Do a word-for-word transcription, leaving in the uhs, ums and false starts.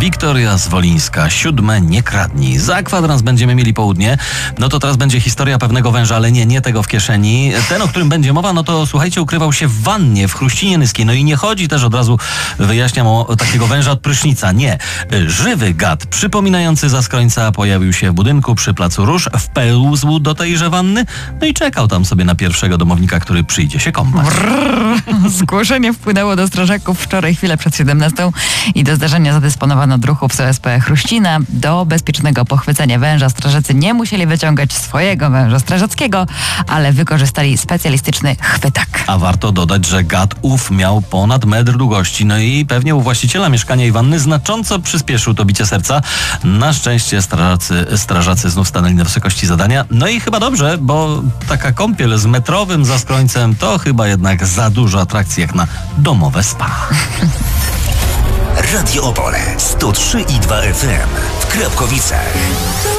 Wiktoria Zwolińska, siódme, nie kradnij. Za kwadrans będziemy mieli południe. No to teraz będzie historia pewnego węża, ale nie, nie tego w kieszeni. Ten, o którym będzie mowa, no to słuchajcie, ukrywał się w wannie w Chruścinie Nyskiej. No i nie chodzi też, od razu wyjaśniam, o takiego węża od prysznica. Nie. Żywy gad, przypominający zaskrońca, pojawił się w budynku przy Placu Róż, wpełzł do tejże wanny, no i czekał tam sobie na pierwszego domownika, który przyjdzie się kąpać. Zgłoszenie wpłynęło do strażaków wczoraj chwilę przed siedemnastą i do zdarzenia zadysponowano druhów z O S P Chruścina. Do bezpiecznego pochwycenia węża strażacy nie musieli wyciągać swojego węża strażackiego, ale wykorzystali specjalistyczny chwytak. A warto dodać, że gad ów miał ponad metr długości, no i pewnie u właściciela mieszkania i wanny znacząco przyspieszył to bicie serca. Na szczęście strażacy, strażacy znów stanęli na wysokości zadania. No i chyba dobrze, bo taka kąpiel z metrowym zaskrońcem to chyba jednak za dużo atrakcji jak na domowe spa. Radio Opole sto trzy i dwa F M w Krapkowicach.